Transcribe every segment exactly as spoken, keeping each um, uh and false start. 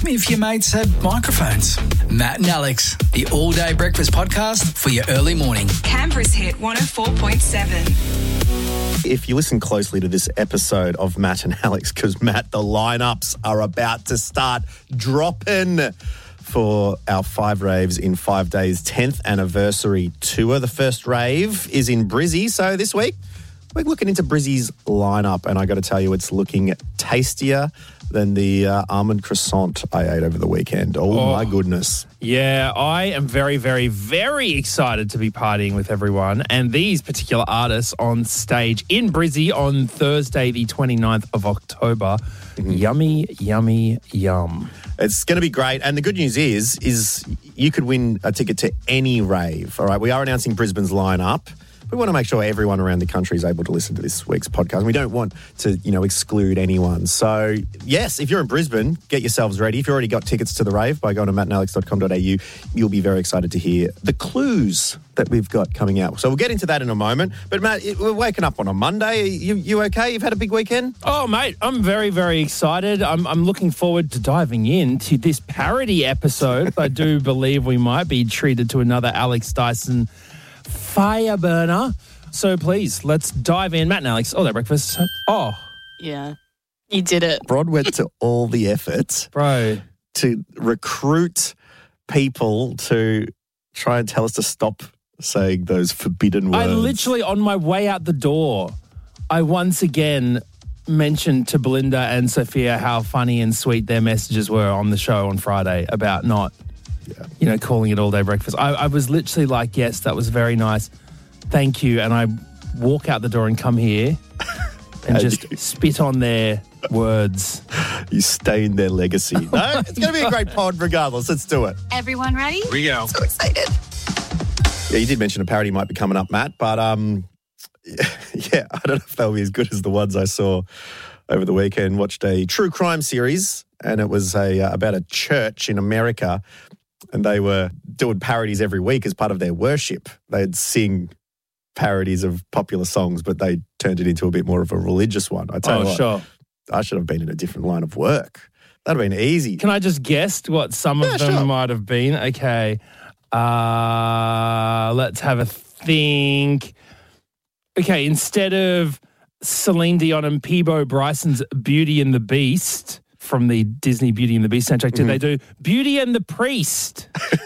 me if your mates had microphones. Matt and Alex, the all-day breakfast podcast for your early morning. Canberra's hit one oh four point seven. If you listen closely to this episode of Matt and Alex, because Matt, the lineups are about to start dropping for our five raves in five days, tenth anniversary tour. The first rave is in Brizzy, so this week we're looking into Brizzy's lineup, and I got to tell you, it's looking tastier than the uh, almond croissant I ate over the weekend. Oh, oh, my goodness. Yeah, I am very, very, very excited to be partying with everyone and these particular artists on stage in Brizzy on Thursday, the twenty-ninth of October. Mm-hmm. Yummy, yummy, yum. It's going to be great. And the good news is, is you could win a ticket to any rave. All right, we are announcing Brisbane's lineup. We want to make sure everyone around the country is able to listen to this week's podcast. We don't want to, you know, exclude anyone. So, yes, if you're in Brisbane, get yourselves ready. If you've already got tickets to the rave by going to matt and alex dot com dot a u, you'll be very excited to hear the clues that we've got coming out. So we'll get into that in a moment. But, Matt, we're waking up on a Monday. You, you okay? You've had a big weekend? Oh, mate, I'm very, very excited. I'm, I'm looking forward to diving into this parody episode. I do believe we might be treated to another Alex Dyson fire burner. So please, let's dive in. Matt and Alex, all that breakfast. Oh. Yeah, you did it. Rod went to all the effort Bro. to recruit people to try and tell us to stop saying those forbidden words. I literally, on my way out the door, I once again mentioned to Belinda and Sophia how funny and sweet their messages were on the show on Friday about not Yeah. you know, calling it all day breakfast. I, I was literally like, yes, that was very nice. Thank you. And I walk out the door and come here and just spit on their words. You stain their legacy. No, it's going to be a great pod regardless. Let's do it. Everyone ready? Here we go. So excited. Yeah, you did mention a parody might be coming up, Matt, but um, yeah, I don't know if they'll be as good as the ones I saw over the weekend. Watched a true crime series, and it was a uh, about a church in America. And they were doing parodies every week as part of their worship. They'd sing parodies of popular songs, but they turned it into a bit more of a religious one. I tell oh, you what, sure. I should have been in a different line of work. That'd have been easy. Can I just guess what some yeah, of them sure. might have been? Okay. Uh, let's have a think. Okay, instead of Celine Dion and Peabo Bryson's Beauty and the Beast from the Disney Beauty and the Beast soundtrack, did mm-hmm. they do Beauty and the Priest?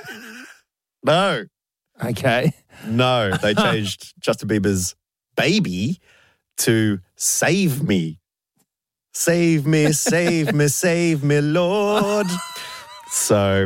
No. Okay. No, they changed Justin Bieber's Baby to Save Me. Save me, save me, save me, Lord. So,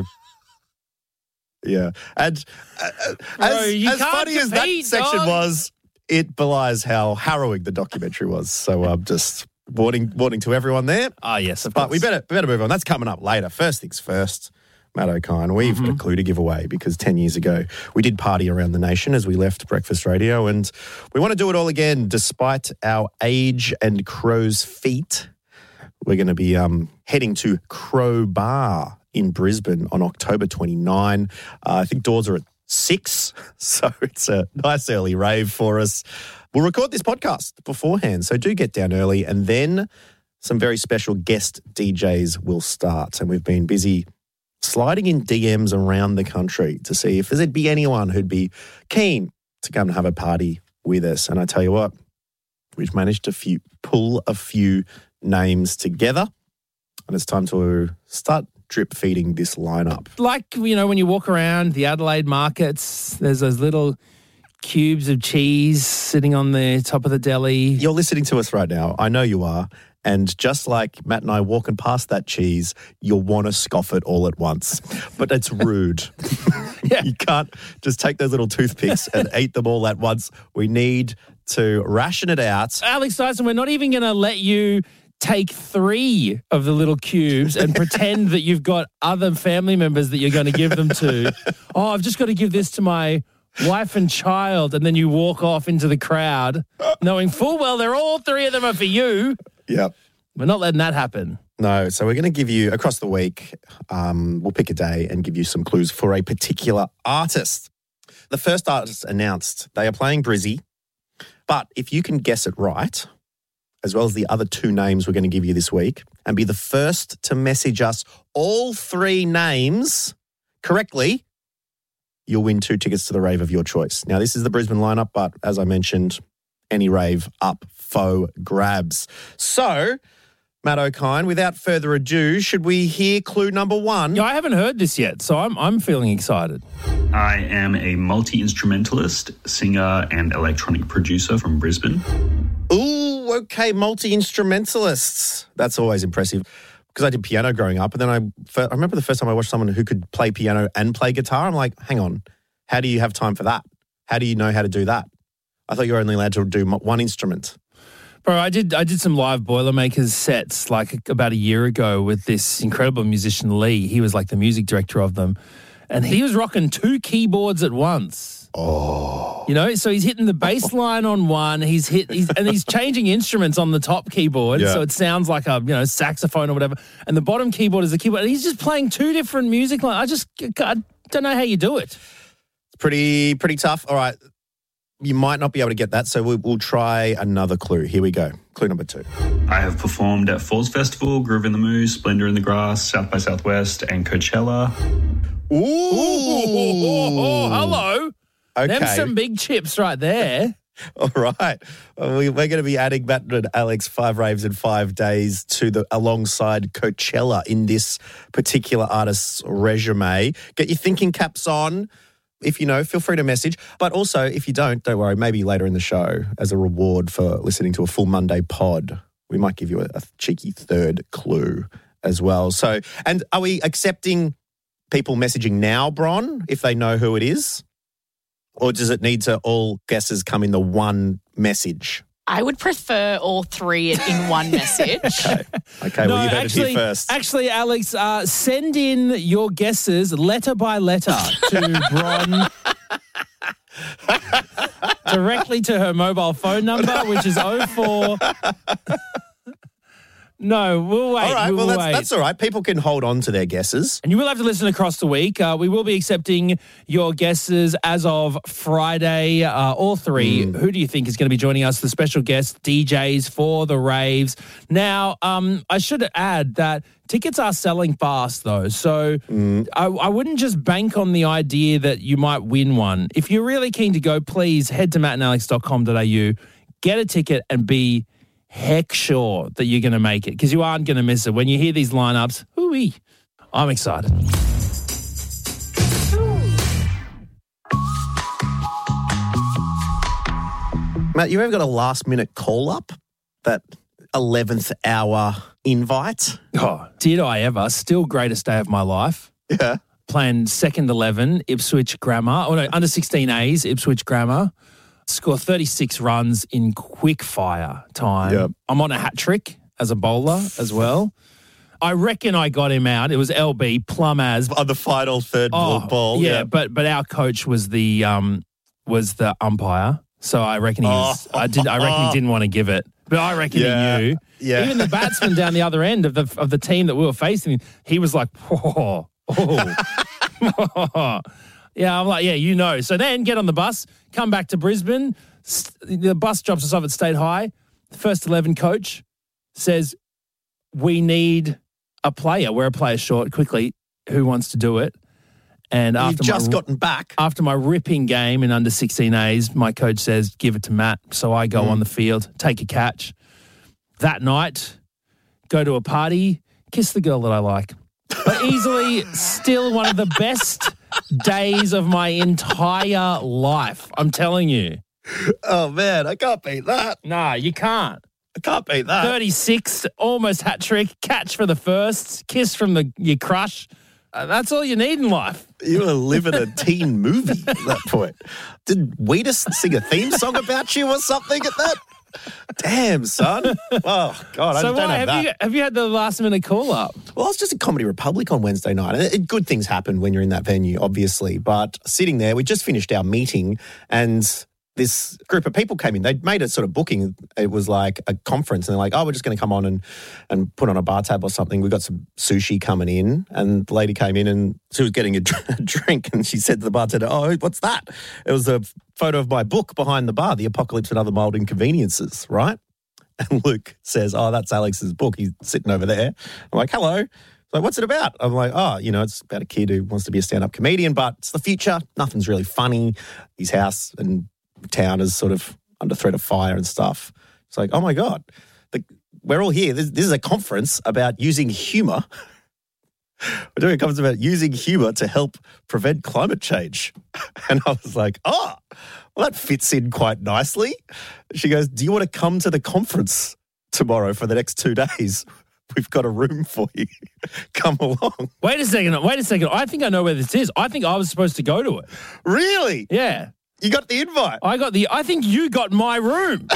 yeah. And uh, Bro, as, you as can't funny as that compete, section dog. was, it belies how harrowing the documentary was. So I'm um, just warning warning to everyone there. Ah, yes, of But course. we better, we better move on. That's coming up later. First things first. Matt O'Kine, we've Mm-hmm. got a clue to give away because ten years ago we did party around the nation as we left Breakfast Radio, and we want to do it all again despite our age and crow's feet. We're going to be um, heading to Crow Bar in Brisbane on October twenty-ninth. Uh, I think doors are at six, so it's a nice early rave for us. We'll record this podcast beforehand, so do get down early, and then some very special guest D Js will start, and we've been busy sliding in D Ms around the country to see if there'd be anyone who'd be keen to come and have a party with us. And I tell you what, we've managed to few, pull a few names together, and it's time to start drip feeding this lineup. Like, you know, when you walk around the Adelaide markets, there's those little cubes of cheese sitting on the top of the deli. You're listening to us right now. I know you are. And just like Matt and I walking past that cheese, you'll want to scoff it all at once. But it's rude. Yeah. You can't just take those little toothpicks and eat them all at once. We need to ration it out. Alex Dyson, we're not even going to let you take three of the little cubes and pretend that you've got other family members that you're going to give them to. Oh, I've just got to give this to my wife and child. And then you walk off into the crowd knowing full well they're all three of them are for you. Yep. We're not letting that happen. No, so we're going to give you, across the week, um, we'll pick a day and give you some clues for a particular artist. The first artist announced they are playing Brizzy, but if you can guess it right, as well as the other two names we're going to give you this week, and be the first to message us all three names correctly, you'll win two tickets to the rave of your choice. Now, this is the Brisbane lineup, but as I mentioned, any rave up for grabs. So, Matt O'Kine, without further ado, should we hear clue number one? Yeah, I haven't heard this yet, so I'm I'm feeling excited. I am a multi-instrumentalist, singer and electronic producer from Brisbane. Ooh, okay, multi-instrumentalists. That's always impressive because I did piano growing up, and then I, I remember the first time I watched someone who could play piano and play guitar. I'm like, hang on, how do you have time for that? How do you know how to do that? I thought you were only allowed to do one instrument. Bro, I did I did some live Boilermakers sets like about a year ago with this incredible musician, Lee. He was like the music director of them. And he was rocking two keyboards at once. Oh. You know, so he's hitting the bass line on one, he's hit he's, and he's changing instruments on the top keyboard, yeah. so it sounds like a, you know, saxophone or whatever. And the bottom keyboard is the keyboard. And he's just playing two different music lines. I just I don't know how you do it. It's pretty pretty tough. All right. You might not be able to get that, so we'll, we'll try another clue. Here we go. Clue number two. I have performed at Falls Festival, Groove in the Moose, Splendor in the Grass, South by Southwest, and Coachella. Ooh. Oh, oh, oh, hello. Okay. Them some big chips right there. All right. Well, we, we're going to be adding Matt and Alex five raves in five days to the alongside Coachella in this particular artist's resume. Get your thinking caps on. If you know, feel free to message. But also, if you don't, don't worry, maybe later in the show, as a reward for listening to a full Monday pod, we might give you a, a cheeky third clue as well. So, and are we accepting people messaging now, Bron, if they know who it is? Or does it need to all guesses come in the one message? I would prefer all three in one message. Okay, okay. No, Well, you better actually, hear first. Actually, Alex, uh, send in your guesses letter by letter to Bron. Directly to her mobile phone number, which is oh four. No, we'll wait. All right, we'll well, that's, wait. that's all right. People can hold on to their guesses. And you will have to listen across the week. Uh, we will be accepting your guesses as of Friday, uh, all three. Mm. Who do you think is going to be joining us? The special guest D Js for the raves. Now, um, I should add that tickets are selling fast, though. So mm. I, I wouldn't just bank on the idea that you might win one. If you're really keen to go, please head to matt and alex dot com dot a u, get a ticket and be heck sure that you're going to make it because you aren't going to miss it. When you hear these lineups, ooh-wee, I'm excited. Matt, you ever got a last-minute call-up? That eleventh hour invite? Oh, did I ever? Still greatest day of my life. Yeah. Playing second eleven, Ipswich Grammar. Oh, no, under sixteen A's, Ipswich Grammar. Score thirty-six runs in quick fire time. Yep. I'm on a hat trick as a bowler as well. I reckon I got him out. It was L B, plum as. On the final third oh, ball. Yeah, yeah, but but our coach was the um was the umpire. So I reckon he was, oh. I did I reckon he didn't want to give it. But I reckon yeah. he knew. Yeah. Even the batsman down the other end of the of the team that we were facing, he was like, oh, oh. Yeah, I'm like, yeah, you know. So then get on the bus, come back to Brisbane. The bus drops us off at State High. The first eleven coach says, we need a player. We're a player short. Quickly, who wants to do it? And You've after just my, gotten back. After my ripping game in under sixteen A's, my coach says, give it to Matt. So I go mm. on the field, take a catch. That night, go to a party, kiss the girl that I like. But easily still one of the best days of my entire life. I'm telling you. Oh, man, I can't beat that. Nah, you can't. I can't beat that. thirty-six, almost hat trick, catch for the first, kiss from the your crush. Uh, that's all you need in life. You were living a teen movie at that point. Did Wheatus sing a theme song about you or something at that? Damn, son. Oh, God, I so don't why, have, have that. You, have you had the last minute call up? Well, I was just at Comedy Republic on Wednesday night. And it, good things happen when you're in that venue, obviously. But sitting there, we just finished our meeting and this group of people came in. They'd made a sort of booking. It was like a conference. And they're like, oh, we're just going to come on and, and put on a bar tab or something. We've got some sushi coming in. And the lady came in and she was getting a drink. And she said to the bartender, oh, what's that? It was a photo of my book behind the bar, The Apocalypse and Other Mild Inconveniences, right? And Luke says, oh, that's Alex's book. He's sitting over there. I'm like, hello. He's like, what's it about? I'm like, oh, you know, it's about a kid who wants to be a stand-up comedian, but it's the future. Nothing's really funny. His house and town is sort of under threat of fire and stuff. It's like, oh, my God. The, we're all here. This, this is a conference about using humour. We're doing a conference about using humour to help prevent climate change. And I was like, oh, well, that fits in quite nicely. She goes, do you want to come to the conference tomorrow for the next two days? We've got a room for you. Come along. Wait a second. Wait a second. I think I know where this is. I think I was supposed to go to it. Really? Yeah. You got the invite? I got the, I think you got my room.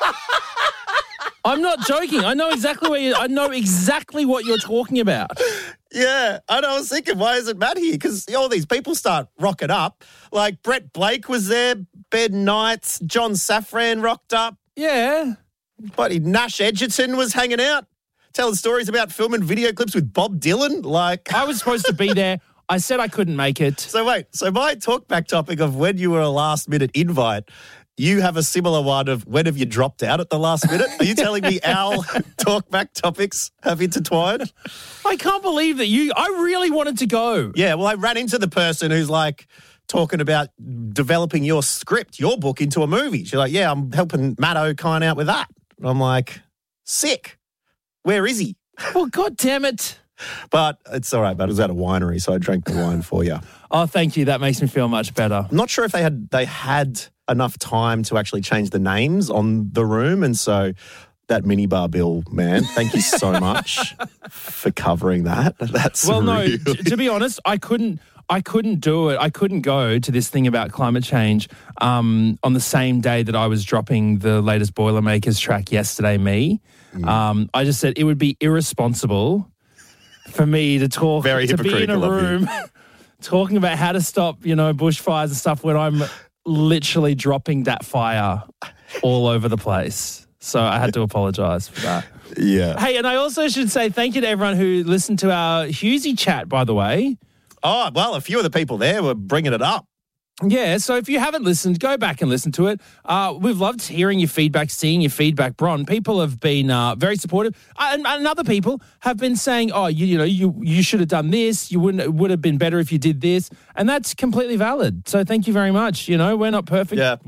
I'm not joking. I know exactly where you, I know exactly what you're talking about. Yeah. And I was thinking, why isn't Matt here? Because all these people start rocking up. Like Brett Blake was there, Ben Knights, John Safran rocked up. Yeah. Buddy Nash Edgerton was hanging out, telling stories about filming video clips with Bob Dylan. Like, I was supposed to be there. I said I couldn't make it. So wait, so my talkback topic of when you were a last minute invite, you have a similar one of when have you dropped out at the last minute? Are you telling me our talkback topics have intertwined? I can't believe that you, I really wanted to go. Yeah, well, I ran into the person who's like talking about developing your script, your book into a movie. She's like, yeah, I'm helping Matt O'Kine out with that. I'm like, sick. Where is he? Well, God damn it. But it's all right, but it was at a winery, so I drank the wine for you. Oh, thank you. That makes me feel much better. I'm not sure if they had they had enough time to actually change the names on the room, and so that minibar bill, man, thank you so much for covering that. That's well, no, really... t- to be honest, I couldn't. I couldn't do it. I couldn't go to this thing about climate change um, on the same day that I was dropping the latest Boilermakers track, Yesterday Me. Mm. Um, I just said it would be irresponsible for me to talk, Very to be in a hypocritical of room talking about how to stop, you know, bushfires and stuff when I'm literally dropping that fire all over the place. So I had to apologise for that. Yeah. Hey, and I also should say thank you to everyone who listened to our Hughesy chat, by the way. Oh, well, a few of the people there were bringing it up. Yeah, so if you haven't listened, go back and listen to it. Uh, we've loved hearing your feedback, seeing your feedback, Bron. People have been uh, very supportive, uh, and, and other people have been saying, "Oh, you, you know, you you should have done this. You wouldn't. It would have been better if you did this," and that's completely valid. So thank you very much. You know, we're not perfect. Yeah.